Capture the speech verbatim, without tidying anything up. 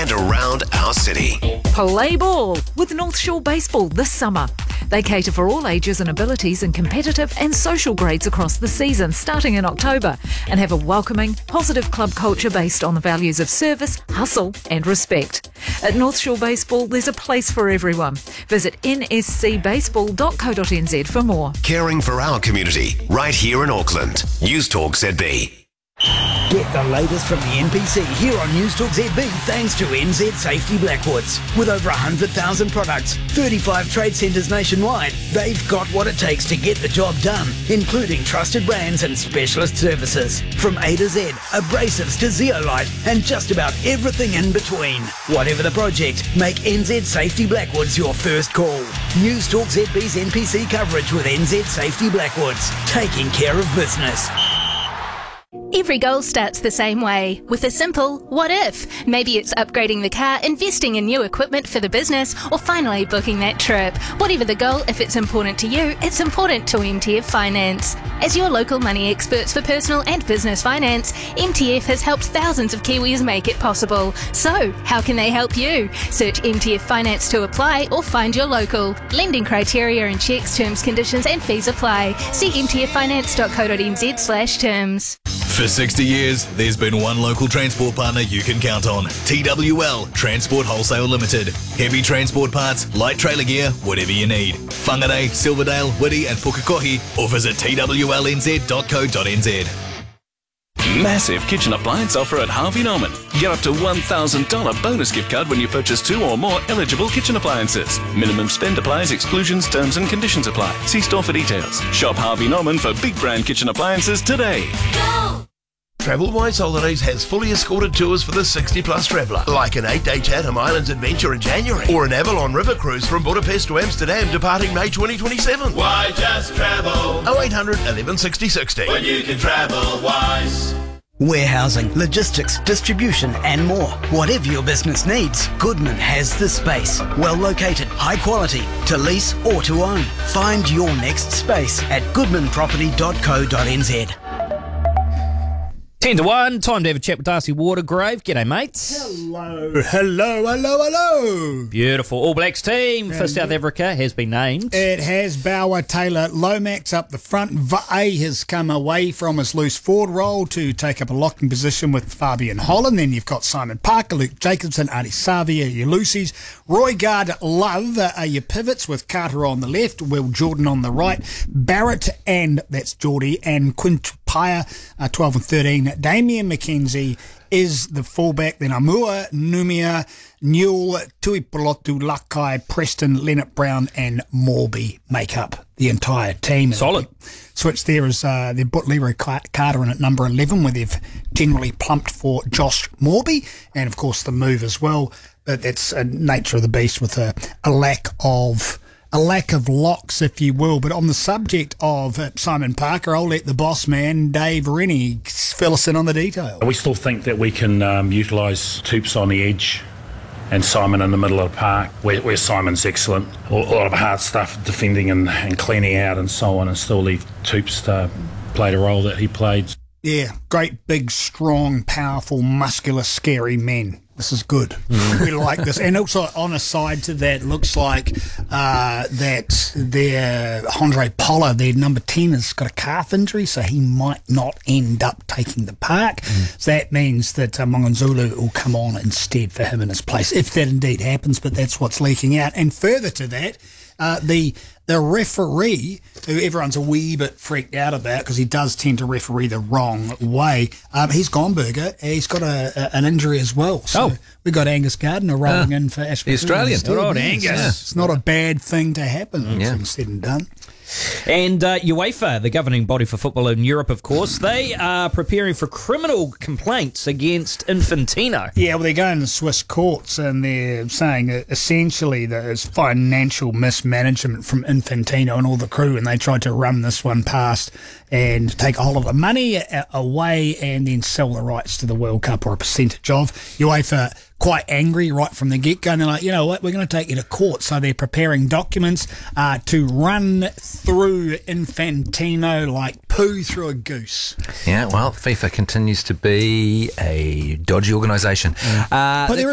and around our city. Play ball with North Shore Baseball this summer. They cater for all ages and abilities in competitive and social grades across the season, starting in October, and have a welcoming, positive club culture based on the values of service, hustle and respect. At North Shore Baseball, there's a place for everyone. Visit n s c baseball dot co dot n z for more. Caring for our community, right here in Auckland. News Talk Z B. Get the latest from the N P C here on News Talk Z B thanks to N Z Safety Blackwoods. With over one hundred thousand products, thirty-five trade centres nationwide, they've got what it takes to get the job done, including trusted brands and specialist services. From A to Z, abrasives to zeolite, and just about everything in between. Whatever the project, make N Z Safety Blackwoods your first call. News Talk Z B's N P C coverage with N Z Safety Blackwoods, taking care of business. Every goal starts the same way, with a simple what if. Maybe it's upgrading the car, investing in new equipment for the business, or finally booking that trip. Whatever the goal, if it's important to you, it's important to M T F Finance. As your local money experts for personal and business finance, M T F has helped thousands of Kiwis make it possible. So, how can they help you? Search M T F Finance to apply or find your local. Lending criteria and checks, terms, conditions and fees apply. See m t f finance dot co dot n z slash terms. For sixty years, there's been one local transport partner you can count on. T W L Transport Wholesale Limited. Heavy transport parts, light trailer gear, whatever you need. Whangarei, Silverdale, Whitty and Pukekohe, or visit t w l n z dot co dot n z. Massive kitchen appliance offer at Harvey Norman. Get up to one thousand dollars bonus gift card when you purchase two or more eligible kitchen appliances. Minimum spend applies, exclusions, terms and conditions apply. See store for details. Shop Harvey Norman for big brand kitchen appliances today. Go! TravelWise Holidays has fully escorted tours for the sixty plus traveller, like an eight day Chatham Islands adventure in January, or an Avalon River cruise from Budapest to Amsterdam departing May twenty twenty-seven. Why just travel? oh eight hundred, eleven sixty, sixty. When you can travel wise. Warehousing, logistics, distribution and more. Whatever your business needs, Goodman has the space. Well located, high quality, to lease or to own. Find your next space at goodman property dot co dot n z. ten to one, time to have a chat with Darcy Watergrave. G'day, mates. Hello, hello, hello, hello. Beautiful. All Blacks team for South Africa has been named. It has. Bower, Taylor, Lomax up the front. Vae has come away from his loose forward role to take up a locking position with Fabian Holland. Then you've got Simon Parker, Luke Jacobson, Adi Savia, your Lucy's. Roy Guard, Love are your pivots with Carter on the left, Will Jordan on the right, Barrett and, that's Geordie, and Quintu Paya, uh, twelve and thirteen. Damien McKenzie is the fullback. Then Amua, Numia, Newell, Tuipulotu, Lakai, Preston, Leonard Brown and Morby make up the entire team. Solid. Switch there is uh, they've put Leroy Carter in at number eleven, where they've generally plumped for Josh Morby, and of course the move as well. But that's a nature of the beast with a, a lack of a lack of locks, if you will. But on the subject of uh, Simon Parker, I'll let the boss man, Dave Rennie, fill us in on the detail. We still think that we can um, utilise Toops on the edge and Simon in the middle of the park, where, where Simon's excellent. A lot of hard stuff, defending and, and cleaning out and so on, and still leave Toops to play the role that he played. Yeah, great, big, strong, powerful, muscular, scary men. This is good. Mm. We like this. And also, on a side to that, looks like uh, that their Andre Pollard, their number ten, has got a calf injury, so he might not end up taking the park. Mm. So that means that uh, Mongonzulu will come on instead for him in his place, if that indeed happens, but that's what's leaking out. And further to that, uh, the the referee, who everyone's a wee bit freaked out about because he does tend to referee the wrong way, um, he's gone, Burger. He's got a, a, an injury as well. So oh. we've got Angus Gardner rolling uh, in for Ashby. The Australian. Good old Angus. Yeah. It's not a bad thing to happen, mm, yeah. said and done. And uh, UEFA, the governing body for football in Europe, of course, they are preparing for criminal complaints against Infantino. Yeah, well, they're going to Swiss courts and they're saying that essentially there's financial mismanagement from Infantino and all the crew, and they tried to run this one past and take all of the money away and then sell the rights to the World Cup, or a percentage of. UEFA quite angry right from the get-go, and they're like, you know what, we're going to take you to court. So they're preparing documents uh, to run through Infantino like poo through a goose. Yeah, well, FIFA continues to be a dodgy organisation. Yeah. Uh, but there